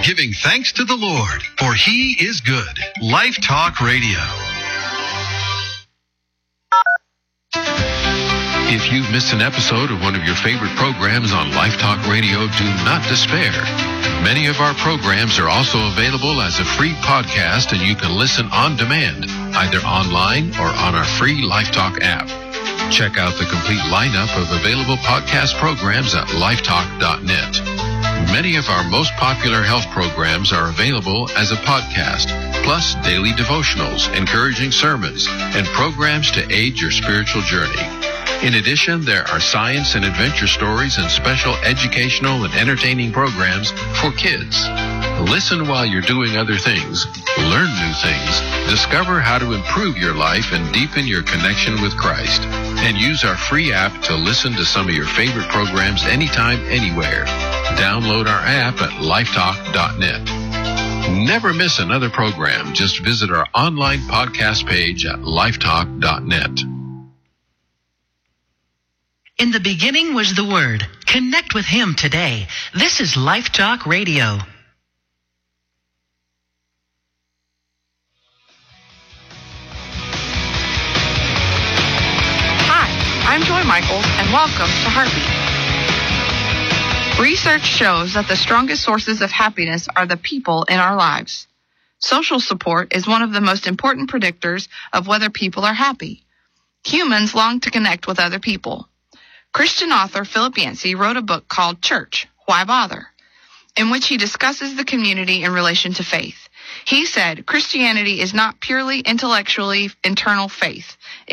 giving thanks to the Lord, for He is good. Life Talk Radio. If you've missed an episode of one of your favorite programs on Life Talk Radio, do not despair. Many of our programs are also available as a free podcast, and you can listen on demand, either online or on our free Life Talk app. Check out the complete lineup of available podcast programs at lifetalk.net. Many of our most popular health programs are available as a podcast, plus daily devotionals, encouraging sermons, and programs to aid your spiritual journey. In addition, there are science and adventure stories and special educational and entertaining programs for kids. Listen while you're doing other things, learn new things, discover how to improve your life and deepen your connection with Christ. And use our free app to listen to some of your favorite programs anytime, anywhere. Download our app at lifetalk.net. Never miss another program. Just visit our online podcast page at lifetalk.net. In the beginning was the Word. Connect with Him today. This is Life Talk Radio. Hi, I'm Joy Michaels, and welcome to Heartbeat. Research shows that the strongest sources of happiness are the people in our lives. Social support is one of the most important predictors of whether people are happy. Humans long to connect with other people. Christian author Philip Yancey wrote a book called Church, Why Bother?, in which he discusses the community in relation to faith. He said, Christianity is not purely intellectually internal faith.